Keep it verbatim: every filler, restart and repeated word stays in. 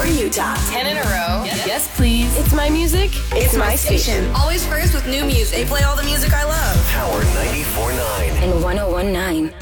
for Utah. Ten in a row. Yes, yes please. It's my music. It's, It's my, my station. station. Always first with new music. They play all the music I love.